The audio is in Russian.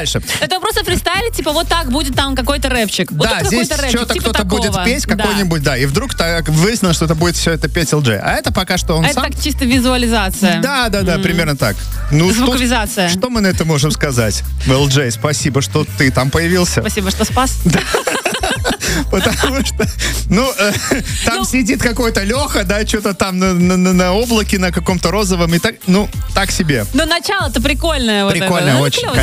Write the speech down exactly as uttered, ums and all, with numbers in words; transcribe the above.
дальше. Это просто фристайлить, типа вот так будет там какой-то рэпчик. Вот Да, это здесь какой-то рэпчик, что-то типа кто-то такого. будет петь, Да. какой-нибудь, да. И вдруг так выяснилось, что это будет все это петь эл джей. А это пока что он Это сам... так чисто визуализация. Да, да, да, mm. примерно так. Ну, звуковизация. Тут, что мы на это можем сказать? эл джей, спасибо, что ты там появился. Спасибо, что спас. Да. Потому что, ну, э, там ну, сидит какой-то Леха, да, что-то там на, на, на облаке, на каком-то розовом, и так, ну, так себе. Но начало-то прикольное. Прикольное, вот это. очень, ну,